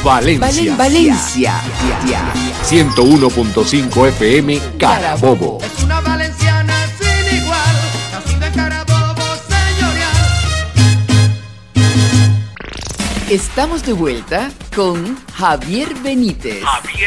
Valencia. Valencia. 101.5 FM Carabobo. Es una valenciana sin igual, nacido en Carabobo, señorial. Estamos de vuelta con Javier Benítez.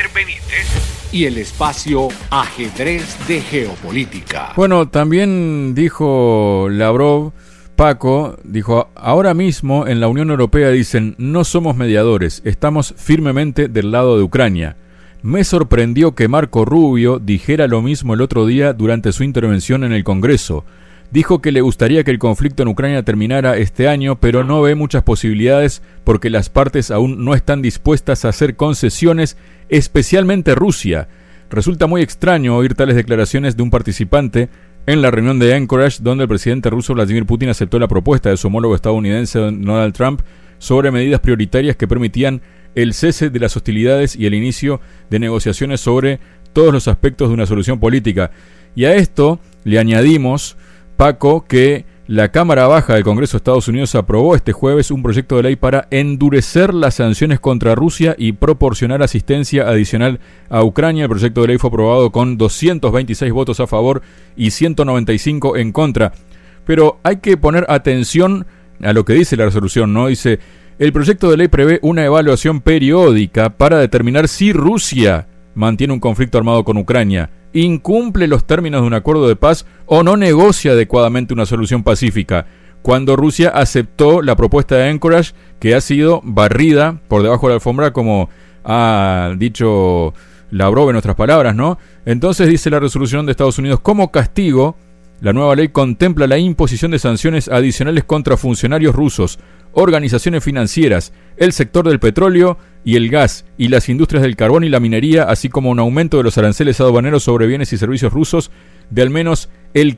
Y el espacio Ajedrez de Geopolítica. Bueno, también dijo Lavrov, Paco, dijo, ahora mismo en la Unión Europea dicen, no somos mediadores, estamos firmemente del lado de Ucrania. Me sorprendió que Marco Rubio dijera lo mismo el otro día durante su intervención en el Congreso. Dijo que le gustaría que el conflicto en Ucrania terminara este año, pero no ve muchas posibilidades porque las partes aún no están dispuestas a hacer concesiones, especialmente Rusia. Resulta muy extraño oír tales declaraciones de un participante en la reunión de Anchorage, donde el presidente ruso Vladimir Putin aceptó la propuesta de su homólogo estadounidense Donald Trump sobre medidas prioritarias que permitían el cese de las hostilidades y el inicio de negociaciones sobre todos los aspectos de una solución política. Y a esto le añadimos, Paco, que la Cámara Baja del Congreso de Estados Unidos aprobó este jueves un proyecto de ley para endurecer las sanciones contra Rusia y proporcionar asistencia adicional a Ucrania. El proyecto de ley fue aprobado con 226 votos a favor y 195 en contra. Pero hay que poner atención a lo que dice la resolución, ¿no? Dice, el proyecto de ley prevé una evaluación periódica para determinar si Rusia mantiene un conflicto armado con Ucrania, incumple los términos de un acuerdo de paz o no negocia adecuadamente una solución pacífica, cuando Rusia aceptó la propuesta de Anchorage, que ha sido barrida por debajo de la alfombra, como ha dicho Lavrov en otras palabras, ¿no? Entonces dice la resolución de Estados Unidos, como castigo, la nueva ley contempla la imposición de sanciones adicionales contra funcionarios rusos, organizaciones financieras, el sector del petróleo y el gas, y las industrias del carbón y la minería, así como un aumento de los aranceles aduaneros sobre bienes y servicios rusos de al menos el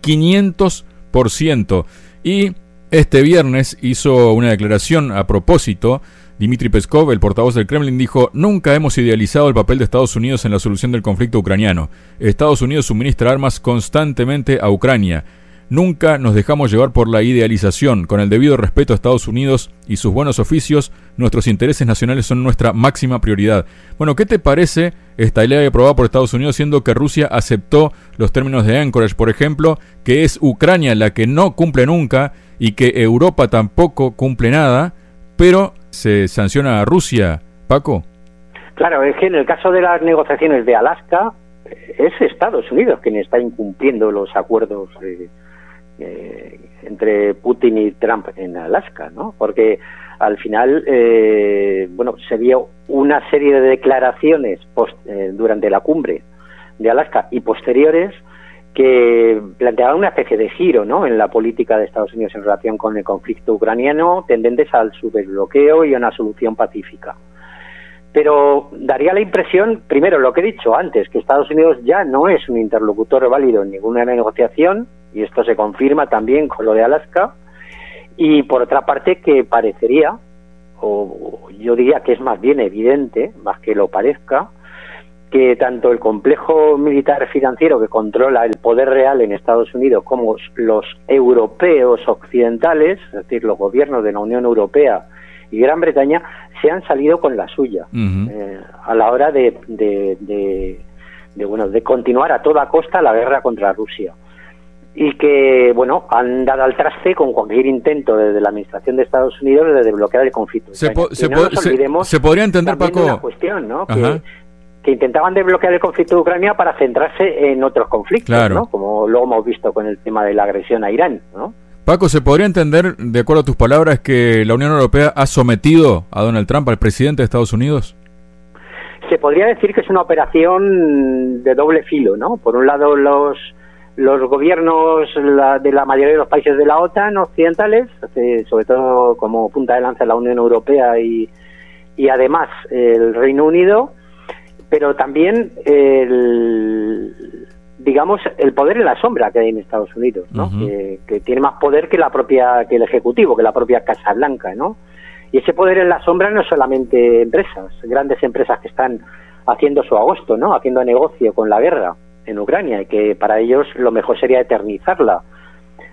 500%. Y este viernes hizo una declaración a propósito. Dmitry Peskov, el portavoz del Kremlin, dijo, nunca hemos idealizado el papel de Estados Unidos en la solución del conflicto ucraniano. Estados Unidos suministra armas constantemente a Ucrania. Nunca nos dejamos llevar por la idealización. Con el debido respeto a Estados Unidos y sus buenos oficios, nuestros intereses nacionales son nuestra máxima prioridad. Bueno, ¿qué te parece esta ley aprobada por Estados Unidos, siendo que Rusia aceptó los términos de Anchorage, por ejemplo, que es Ucrania la que no cumple nunca y que Europa tampoco cumple nada, pero se sanciona a Rusia, Paco? Claro, es que en el caso de las negociaciones de Alaska, es Estados Unidos quien está incumpliendo los acuerdos entre Putin y Trump en Alaska, ¿no? Porque al final, se vio una serie de declaraciones durante la cumbre de Alaska y posteriores que planteaban una especie de giro, ¿no?, en la política de Estados Unidos en relación con el conflicto ucraniano, tendentes al subdesbloqueo y a una solución pacífica. Pero daría la impresión, primero, lo que he dicho antes, que Estados Unidos ya no es un interlocutor válido en ninguna negociación, y esto se confirma también con lo de Alaska, y por otra parte que parecería, o yo diría que es más bien evidente, más que lo parezca, que tanto el complejo militar financiero que controla el poder real en Estados Unidos como los europeos occidentales, es decir, los gobiernos de la Unión Europea y Gran Bretaña, se han salido con la suya a la hora de continuar a toda costa la guerra contra Rusia. Y que, han dado al traste con cualquier intento desde la administración de Estados Unidos de desbloquear el conflicto. Se podría entender, Paco, una cuestión, ¿no?, que intentaban desbloquear el conflicto de Ucrania para centrarse en otros conflictos, claro, ¿no?, como lo hemos visto con el tema de la agresión a Irán, ¿no? Paco, ¿se podría entender, de acuerdo a tus palabras, que la Unión Europea ha sometido a Donald Trump, al presidente de Estados Unidos? Se podría decir que es una operación de doble filo, ¿no? Por un lado, los gobiernos de la mayoría de los países de la OTAN occidentales, sobre todo como punta de lanza la Unión Europea y además el Reino Unido, pero también el poder en la sombra que hay en Estados Unidos, ¿no? Que tiene más poder que el Ejecutivo, que la propia Casa Blanca, ¿no? Y ese poder en la sombra no es solamente empresas, grandes empresas que están haciendo su agosto, ¿no?, haciendo negocio con la guerra en Ucrania, y que para ellos lo mejor sería eternizarla,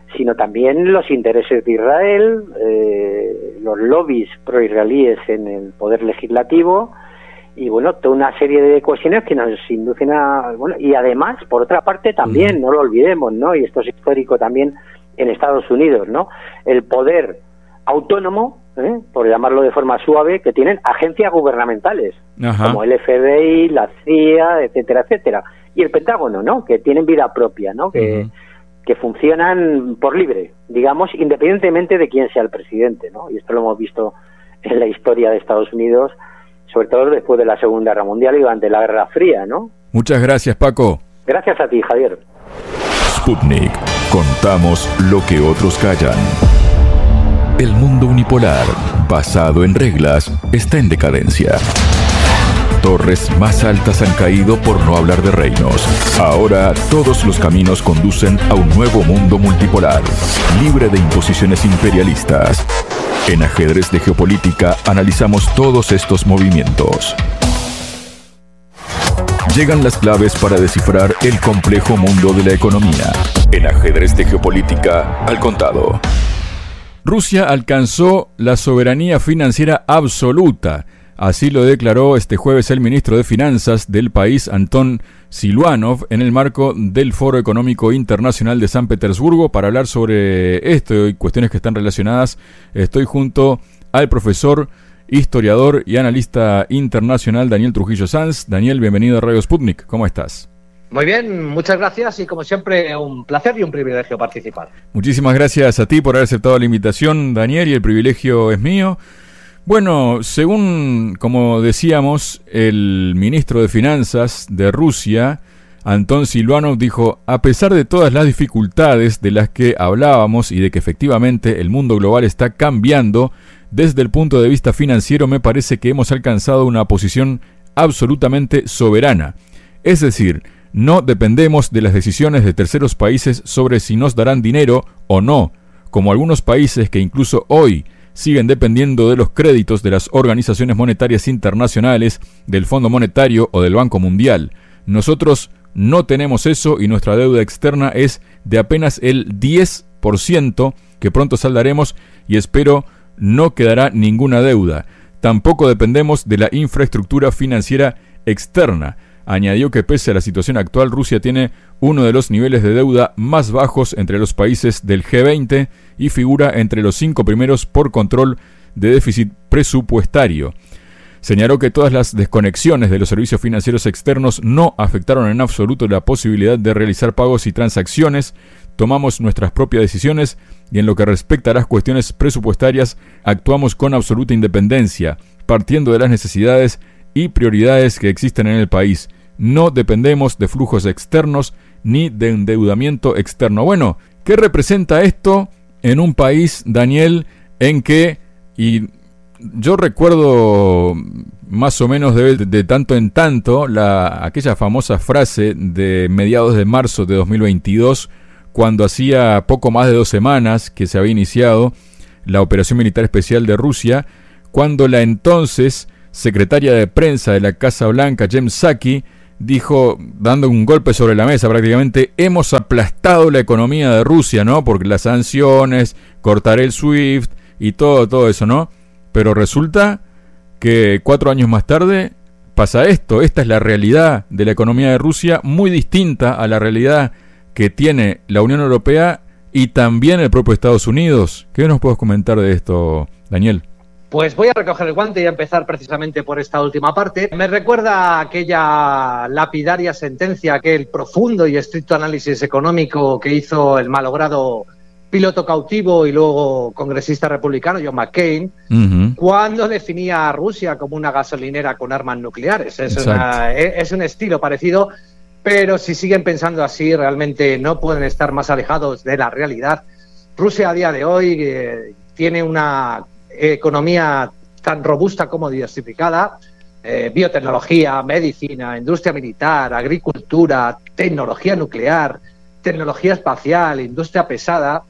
sino también los intereses de Israel, los lobbies pro-israelíes en el poder legislativo, y bueno, toda una serie de cuestiones que nos inducen a... Bueno, y además, por otra parte, también, no lo olvidemos, ¿no? Y esto es histórico también en Estados Unidos, ¿no? El poder autónomo, por llamarlo de forma suave, que tienen agencias gubernamentales, como el FBI, la CIA, etcétera, etcétera. Y el Pentágono, ¿no? Que tienen vida propia, ¿no? Que funcionan por libre, digamos, independientemente de quién sea el presidente, ¿no? Y esto lo hemos visto en la historia de Estados Unidos, sobre todo después de la Segunda Guerra Mundial y durante la Guerra Fría, ¿no? Muchas gracias, Paco. Gracias a ti, Javier. Sputnik. Contamos lo que otros callan. El mundo unipolar, basado en reglas, está en decadencia. Torres más altas han caído por no hablar de reinos. Ahora todos los caminos conducen a un nuevo mundo multipolar, libre de imposiciones imperialistas. En Ajedrez de Geopolítica analizamos todos estos movimientos. Llegan las claves para descifrar el complejo mundo de la economía. En Ajedrez de Geopolítica, al contado. Rusia alcanzó la soberanía financiera absoluta. Así lo declaró este jueves el ministro de Finanzas del país, Anton Siluanov, en el marco del Foro Económico Internacional de San Petersburgo. Para hablar sobre esto y cuestiones que están relacionadas, estoy junto al profesor, historiador y analista internacional Daniel Trujillo Sanz. Daniel, bienvenido a Radio Sputnik. ¿Cómo estás? Muy bien, muchas gracias y como siempre un placer y un privilegio participar. Muchísimas gracias a ti por haber aceptado la invitación, Daniel, y el privilegio es mío. Bueno, según, como decíamos, el ministro de Finanzas de Rusia, Anton Siluanov, dijo: a pesar de todas las dificultades de las que hablábamos y de que efectivamente el mundo global está cambiando, desde el punto de vista financiero me parece que hemos alcanzado una posición absolutamente soberana. Es decir, no dependemos de las decisiones de terceros países sobre si nos darán dinero o no, como algunos países que incluso hoy siguen dependiendo de los créditos de las organizaciones monetarias internacionales, del Fondo Monetario o del Banco Mundial. Nosotros no tenemos eso y nuestra deuda externa es de apenas el 10%, que pronto saldaremos y espero no quedará ninguna deuda. Tampoco dependemos de la infraestructura financiera externa. Añadió que pese a la situación actual, Rusia tiene uno de los niveles de deuda más bajos entre los países del G20 y figura entre los 5 primeros por control de déficit presupuestario. Señaló que todas las desconexiones de los servicios financieros externos no afectaron en absoluto la posibilidad de realizar pagos y transacciones. Tomamos nuestras propias decisiones y en lo que respecta a las cuestiones presupuestarias actuamos con absoluta independencia, partiendo de las necesidades y prioridades que existen en el país. No dependemos de flujos externos ni de endeudamiento externo. Bueno, ¿qué representa esto en un país, Daniel, en que, y yo recuerdo más o menos de tanto en tanto aquella famosa frase de mediados de marzo de 2022, cuando hacía poco más de 2 semanas que se había iniciado la operación militar especial de Rusia, cuando la entonces secretaria de prensa de la Casa Blanca, Jen Psaki, dijo, dando un golpe sobre la mesa prácticamente: hemos aplastado la economía de Rusia, ¿no? Porque las sanciones, cortar el SWIFT y todo eso, ¿no? Pero resulta que 4 años más tarde pasa esto. Esta es la realidad de la economía de Rusia, muy distinta a la realidad que tiene la Unión Europea y también el propio Estados Unidos. ¿Qué nos puedes comentar de esto, Daniel? Pues voy a recoger el guante y a empezar precisamente por esta última parte. Me recuerda aquella lapidaria sentencia, aquel profundo y estricto análisis económico que hizo el malogrado piloto cautivo y luego congresista republicano John McCain, cuando definía a Rusia como una gasolinera con armas nucleares. Es un estilo parecido, pero si siguen pensando así, realmente no pueden estar más alejados de la realidad. Rusia a día de hoy tiene una economía tan robusta como diversificada, biotecnología, medicina, industria militar, agricultura, tecnología nuclear, tecnología espacial, industria pesada,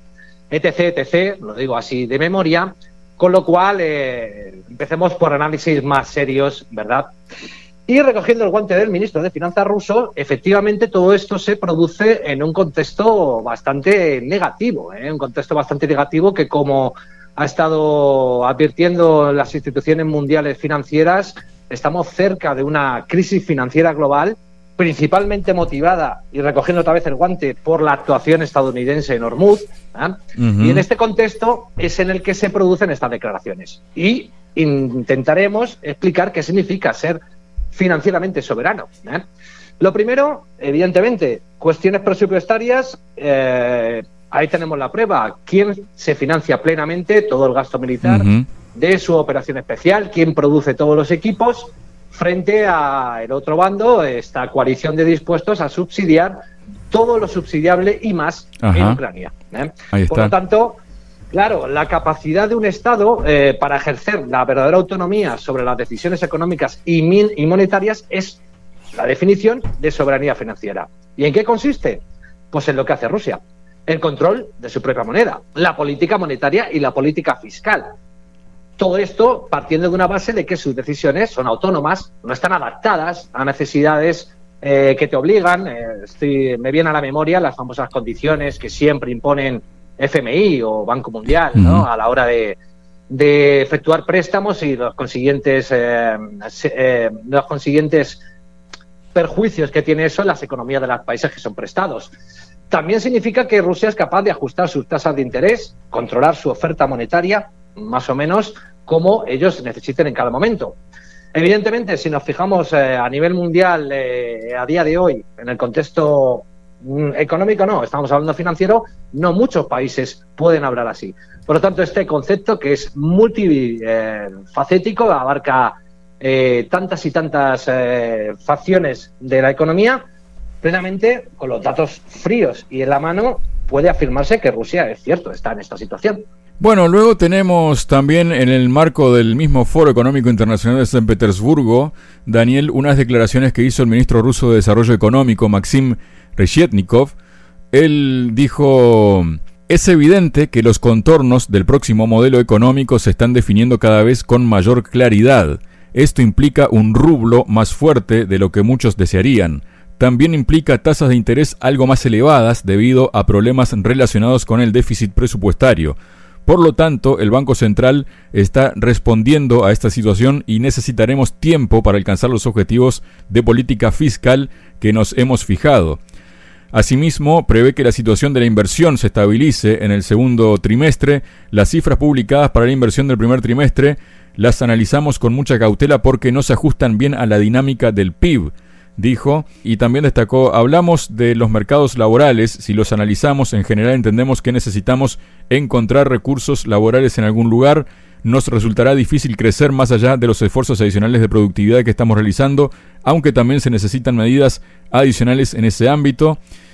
etc., lo digo así de memoria, con lo cual empecemos por análisis más serios, ¿verdad? Y recogiendo el guante del ministro de Finanzas ruso, efectivamente todo esto se produce en un contexto bastante negativo, un contexto bastante negativo que, como ha estado advirtiendo las instituciones mundiales financieras, estamos cerca de una crisis financiera global, principalmente motivada, y recogiendo otra vez el guante, por la actuación estadounidense en Hormuz. Y en este contexto es en el que se producen estas declaraciones. Y intentaremos explicar qué significa ser financieramente soberano. Lo primero, evidentemente, cuestiones presupuestarias. Ahí tenemos la prueba. ¿Quién se financia plenamente todo el gasto militar de su operación especial? ¿Quién produce todos los equipos? Frente al otro bando, esta coalición de dispuestos a subsidiar todo lo subsidiable y más en Ucrania. Por lo tanto, claro, la capacidad de un Estado para ejercer la verdadera autonomía sobre las decisiones económicas y monetarias es la definición de soberanía financiera. ¿Y en qué consiste? Pues en lo que hace Rusia. El control de su propia moneda, la política monetaria y la política fiscal. Todo esto partiendo de una base de que sus decisiones son autónomas, no están adaptadas a necesidades que te obligan. Me vienen a la memoria las famosas condiciones que siempre imponen FMI o Banco Mundial, ¿no? A la hora de efectuar préstamos y los consiguientes perjuicios que tiene eso en las economías de los países que son prestados. También significa que Rusia es capaz de ajustar sus tasas de interés, controlar su oferta monetaria, más o menos como ellos necesiten en cada momento. Evidentemente, si nos fijamos a nivel mundial a día de hoy, en el contexto económico no, estamos hablando financiero, no muchos países pueden hablar así. Por lo tanto, este concepto, que es multifacético, abarca tantas y tantas facciones de la economía, plenamente, con los datos fríos y en la mano, puede afirmarse que Rusia, es cierto, está en esta situación. Bueno, luego tenemos también, en el marco del mismo Foro Económico Internacional de San Petersburgo, Daniel, unas declaraciones que hizo el ministro ruso de Desarrollo Económico, Maxim Reshetnikov. Él dijo: es evidente que los contornos del próximo modelo económico se están definiendo cada vez con mayor claridad. Esto implica un rublo más fuerte de lo que muchos desearían. También implica tasas de interés algo más elevadas debido a problemas relacionados con el déficit presupuestario. Por lo tanto, el Banco Central está respondiendo a esta situación y necesitaremos tiempo para alcanzar los objetivos de política fiscal que nos hemos fijado. Asimismo, prevé que la situación de la inversión se estabilice en el segundo trimestre. Las cifras publicadas para la inversión del primer trimestre las analizamos con mucha cautela porque no se ajustan bien a la dinámica del PIB, dijo, y también destacó: hablamos de los mercados laborales, si los analizamos en general entendemos que necesitamos encontrar recursos laborales en algún lugar, nos resultará difícil crecer más allá de los esfuerzos adicionales de productividad que estamos realizando, aunque también se necesitan medidas adicionales en ese ámbito.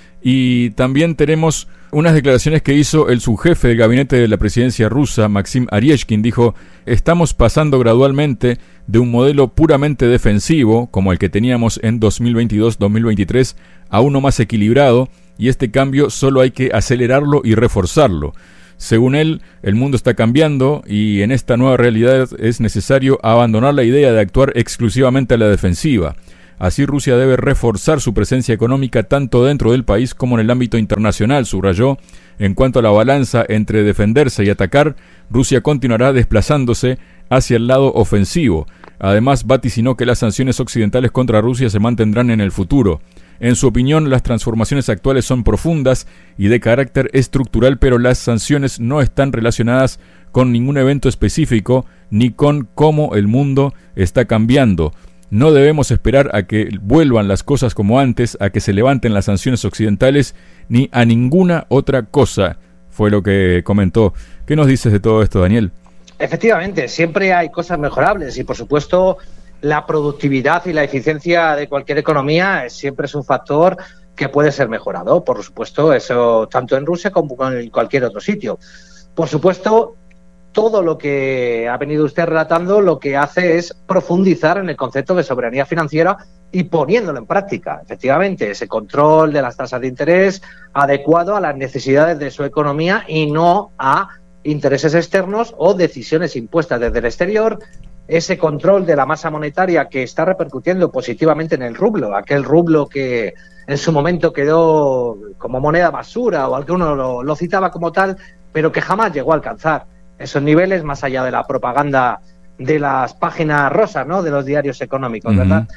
Y también tenemos unas declaraciones que hizo el subjefe del gabinete de la presidencia rusa, Maxim Aryeshkin. Dijo: estamos pasando gradualmente de un modelo puramente defensivo, como el que teníamos en 2022-2023, a uno más equilibrado, y este cambio solo hay que acelerarlo y reforzarlo. Según él, el mundo está cambiando y en esta nueva realidad es necesario abandonar la idea de actuar exclusivamente a la defensiva. Así, Rusia debe reforzar su presencia económica tanto dentro del país como en el ámbito internacional, subrayó. En cuanto a la balanza entre defenderse y atacar, Rusia continuará desplazándose hacia el lado ofensivo. Además, vaticinó que las sanciones occidentales contra Rusia se mantendrán en el futuro. En su opinión, las transformaciones actuales son profundas y de carácter estructural, pero las sanciones no están relacionadas con ningún evento específico ni con cómo el mundo está cambiando. No debemos esperar a que vuelvan las cosas como antes, a que se levanten las sanciones occidentales, ni a ninguna otra cosa, fue lo que comentó. ¿Qué nos dices de todo esto, Daniel? Efectivamente, siempre hay cosas mejorables y, por supuesto, la productividad y la eficiencia de cualquier economía siempre es un factor que puede ser mejorado. Por supuesto, eso tanto en Rusia como en cualquier otro sitio. Por supuesto, todo lo que ha venido usted relatando lo que hace es profundizar en el concepto de soberanía financiera y poniéndolo en práctica. Efectivamente, ese control de las tasas de interés adecuado a las necesidades de su economía y no a intereses externos o decisiones impuestas desde el exterior ese control de la masa monetaria que está repercutiendo positivamente en el rublo, aquel rublo que en su momento quedó como moneda basura o alguno lo citaba como tal, pero que jamás llegó a alcanzar esos niveles más allá de la propaganda de las páginas rosas, ¿no?, de los diarios económicos, ¿verdad?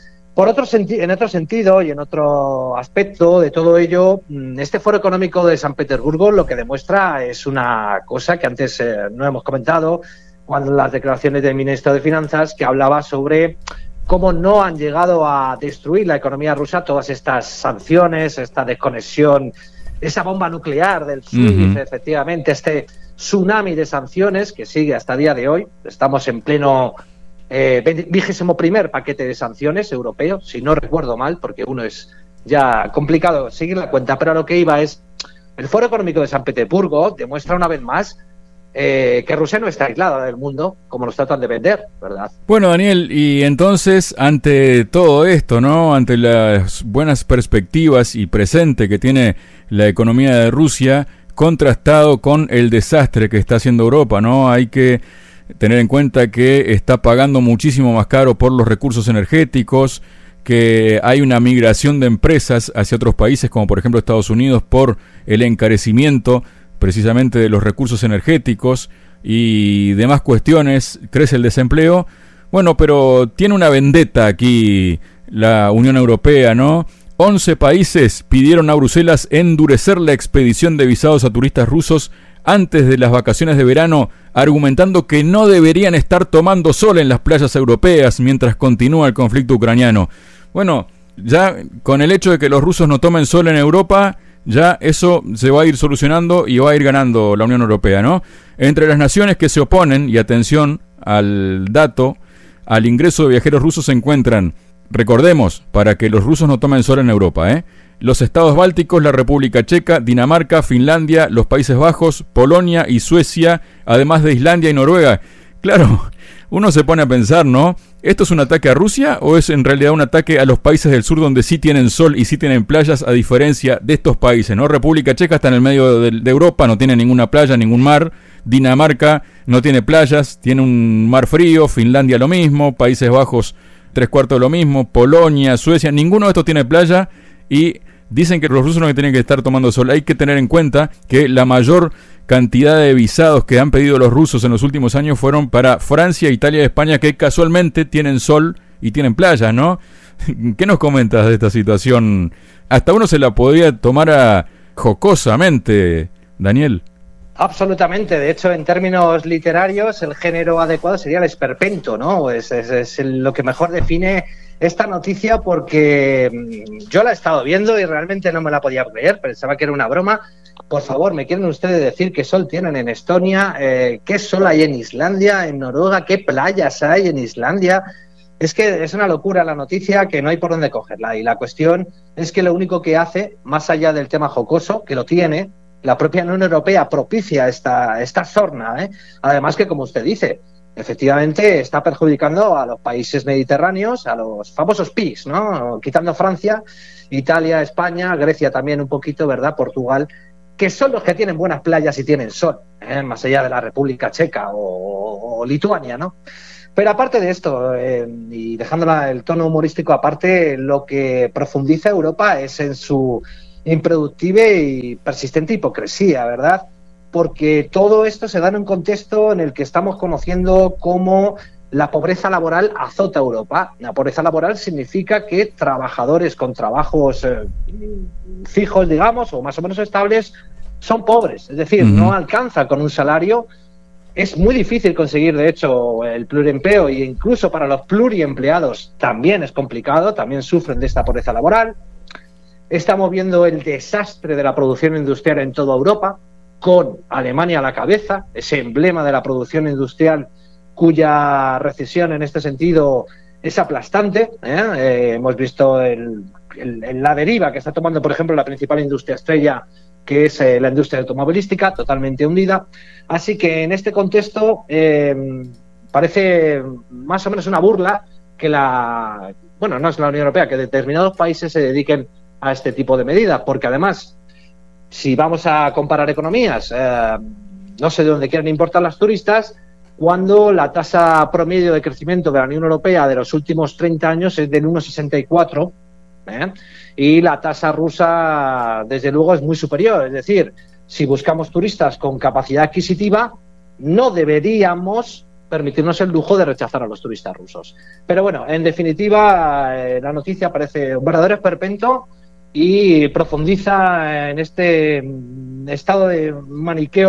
En otro sentido y en otro aspecto de todo ello, este Foro Económico de San Petersburgo lo que demuestra es una cosa que antes no hemos comentado, cuando las declaraciones del ministro de Finanzas, que hablaba sobre cómo no han llegado a destruir la economía rusa todas estas sanciones, esta desconexión, esa bomba nuclear del SWIFT, efectivamente, este tsunami de sanciones que sigue hasta el día de hoy. Estamos en pleno 21º paquete de sanciones europeo, si no recuerdo mal, porque uno es ya complicado seguir la cuenta, pero a lo que iba es, el Foro Económico de San Petersburgo demuestra una vez más que Rusia no está aislada del mundo, como nos tratan de vender, ¿verdad? Bueno, Daniel, y entonces, ante todo esto, ¿no?, ante las buenas perspectivas y presente que tiene la economía de Rusia, contrastado con el desastre que está haciendo Europa, ¿no? Hay que tener en cuenta que está pagando muchísimo más caro por los recursos energéticos, que hay una migración de empresas hacia otros países, como por ejemplo Estados Unidos, por el encarecimiento precisamente de los recursos energéticos y demás cuestiones. Crece el desempleo. Bueno, pero tiene una vendetta aquí la Unión Europea, ¿no? 11 países pidieron a Bruselas endurecer la expedición de visados a turistas rusos antes de las vacaciones de verano, argumentando que no deberían estar tomando sol en las playas europeas mientras continúa el conflicto ucraniano. Bueno, ya con el hecho de que los rusos no tomen sol en Europa, ya eso se va a ir solucionando y va a ir ganando la Unión Europea, ¿no? Entre las naciones que se oponen, y atención al dato, al ingreso de viajeros rusos se encuentran, recordemos, para que los rusos no tomen sol en Europa, los estados bálticos, la República Checa, Dinamarca, Finlandia, los Países Bajos, Polonia y Suecia, además de Islandia y Noruega. Claro, uno se pone a pensar, ¿no? ¿Esto es un ataque a Rusia o es en realidad un ataque a los países del sur donde sí tienen sol y sí tienen playas, a diferencia de estos países, ¿no? República Checa está en el medio de Europa, no tiene ninguna playa, ningún mar. Dinamarca no tiene playas, tiene un mar frío. Finlandia lo mismo, Países Bajos 3/4 de lo mismo, Polonia, Suecia, ninguno de estos tiene playa y dicen que los rusos no tienen que estar tomando sol. Hay que tener en cuenta que la mayor cantidad de visados que han pedido los rusos en los últimos años fueron para Francia, Italia y España, que casualmente tienen sol y tienen playas, ¿no? ¿Qué nos comentas de esta situación? Hasta uno se la podría tomar jocosamente, Daniel. Absolutamente. De hecho, en términos literarios, el género adecuado sería el esperpento, ¿no? Es lo que mejor define esta noticia, porque yo la he estado viendo y realmente no me la podía creer. Pensaba que era una broma. Por favor, ¿me quieren ustedes decir qué sol tienen en Estonia? ¿Qué sol hay en Islandia, en Noruega? ¿Qué playas hay en Islandia? Es que es una locura la noticia, que no hay por dónde cogerla. Y la cuestión es que lo único que hace, más allá del tema jocoso, que lo tiene, la propia Unión Europea propicia esta sorna, Además que, como usted dice, efectivamente está perjudicando a los países mediterráneos, a los famosos PIGS, ¿no? Quitando Francia, Italia, España, Grecia también un poquito, ¿verdad? Portugal, que son los que tienen buenas playas y tienen sol, más allá de la República Checa o Lituania, ¿no? Pero aparte de esto, y dejando el tono humorístico aparte, lo que profundiza Europa es en su improductiva y persistente hipocresía, ¿verdad? Porque todo esto se da en un contexto en el que estamos conociendo cómo la pobreza laboral azota a Europa. La pobreza laboral significa que trabajadores con trabajos fijos, digamos, o más o menos estables, son pobres. Es decir, no alcanzan con un salario. Es muy difícil conseguir, de hecho, el pluriempleo, e incluso para los pluriempleados también es complicado, también sufren de esta pobreza laboral. Estamos viendo el desastre de la producción industrial en toda Europa, con Alemania a la cabeza, ese emblema de la producción industrial cuya recesión en este sentido es aplastante. Hemos visto la deriva que está tomando, por ejemplo, la principal industria estrella, que es la industria automovilística, totalmente hundida. Así que en este contexto parece más o menos una burla que no es la Unión Europea, que determinados países se dediquen a este tipo de medidas, porque además, si vamos a comparar economías, no sé de dónde quieren importar las turistas, cuando la tasa promedio de crecimiento de la Unión Europea de los últimos 30 años es del 1,64, y la tasa rusa, desde luego, es muy superior. Es decir, si buscamos turistas con capacidad adquisitiva, no deberíamos permitirnos el lujo de rechazar a los turistas rusos. Pero bueno, en definitiva, la noticia parece un verdadero esperpento y profundiza en este estado de maniquea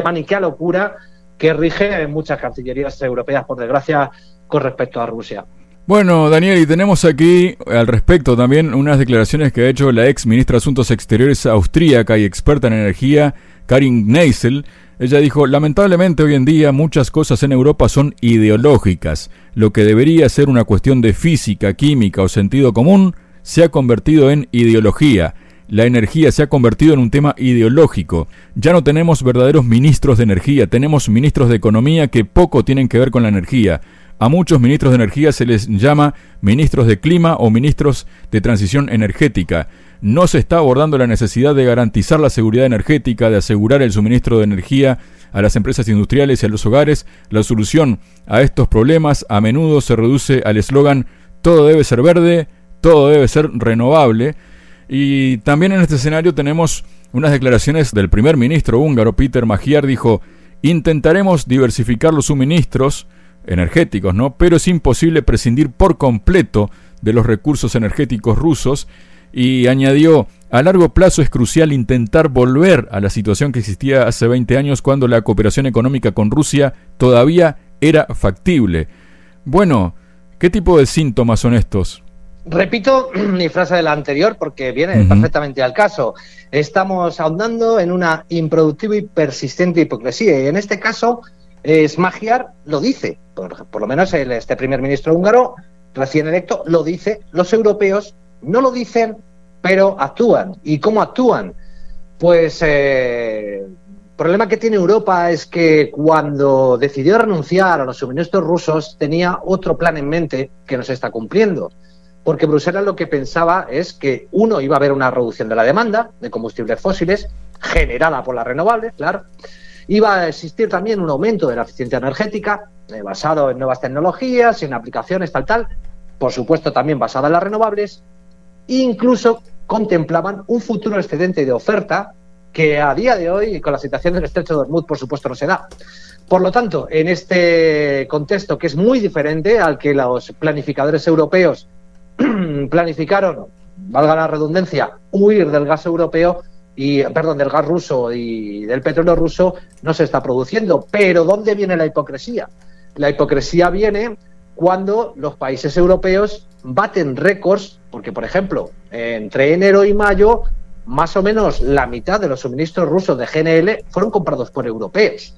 locura que rige en muchas cancillerías europeas, por desgracia, con respecto a Rusia. Bueno, Daniel, y tenemos aquí al respecto también unas declaraciones que ha hecho la ex ministra de Asuntos Exteriores austríaca y experta en energía, Karin Kneissl. Ella dijo: lamentablemente hoy en día muchas cosas en Europa son ideológicas. Lo que debería ser una cuestión de física, química o sentido común se ha convertido en ideología. La energía se ha convertido en un tema ideológico. Ya no tenemos verdaderos ministros de energía, tenemos ministros de economía que poco tienen que ver con la energía. A muchos ministros de energía se les llama ministros de clima o ministros de transición energética. No se está abordando la necesidad de garantizar la seguridad energética, de asegurar el suministro de energía a las empresas industriales y a los hogares. La solución a estos problemas a menudo se reduce al eslogan: todo debe ser verde, todo debe ser renovable. Y también en este escenario tenemos unas declaraciones del primer ministro húngaro, Péter Magyar. Dijo: intentaremos diversificar los suministros energéticos, ¿no? Pero es imposible prescindir por completo de los recursos energéticos rusos. Y añadió: a largo plazo es crucial intentar volver a la situación que existía hace 20 años, cuando la cooperación económica con Rusia todavía era factible. Bueno, ¿qué tipo de síntomas son estos? Repito mi frase de la anterior porque viene perfectamente al caso. Estamos ahondando en una improductiva y persistente hipocresía, y en este caso Magyar lo dice, por lo menos este primer ministro húngaro recién electo lo dice. Los europeos no lo dicen, pero actúan. ¿Y cómo actúan? Pues el problema que tiene Europa es que cuando decidió renunciar a los suministros rusos tenía otro plan en mente que no se está cumpliendo. Porque Bruselas lo que pensaba es que, uno, iba a haber una reducción de la demanda de combustibles fósiles, generada por las renovables, claro. Iba a existir también un aumento de la eficiencia energética, basado en nuevas tecnologías, en aplicaciones, tal, por supuesto también basada en las renovables. Incluso contemplaban un futuro excedente de oferta que a día de hoy, con la situación del estrecho de Hormuz, por supuesto no se da. Por lo tanto, en este contexto, que es muy diferente al que los planificadores europeos planificaron, valga la redundancia, huir del gas europeo del gas ruso y del petróleo ruso, no se está produciendo. Pero ¿dónde viene la hipocresía? La hipocresía viene cuando los países europeos baten récords, porque, por ejemplo, entre enero y mayo, más o menos la mitad de los suministros rusos de GNL fueron comprados por europeos.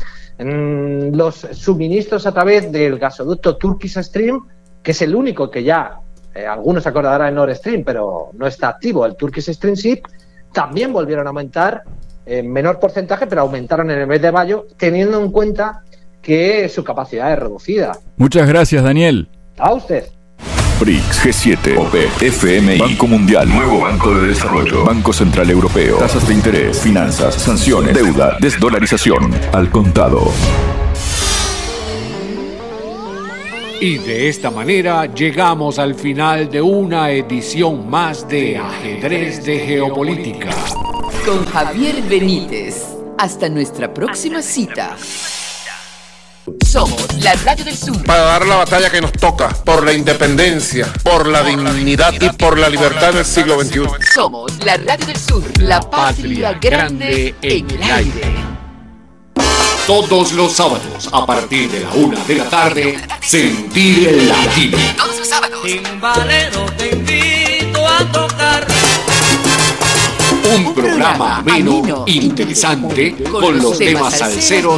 Los suministros a través del gasoducto Turkish Stream, que es el único que ya, algunos se acordarán de Nord Stream, pero no está activo, el Turkish Stream Ship, también volvieron a aumentar en menor porcentaje, pero aumentaron en el mes de mayo, teniendo en cuenta que su capacidad es reducida. Muchas gracias, Daniel. A usted. BRICS, G7, OPEC, FMI, Banco Mundial, Nuevo Banco de Desarrollo, Banco Central Europeo, tasas de interés, finanzas, sanciones, deuda, desdolarización, al contado. Y de esta manera llegamos al final de una edición más de Ajedrez de Geopolítica. Con Javier Benítez. Hasta nuestra próxima cita. Somos la Radio del Sur. Para dar la batalla que nos toca por la independencia, por la dignidad y por la libertad del siglo XXI. Somos la Radio del Sur, la patria grande en el aire. Todos los sábados, a partir de la 1 de la tarde, Sentir el Latido. Todos los sábados. Timbalero, te invito a tocar. Un programa ameno, interesante, con los temas salseros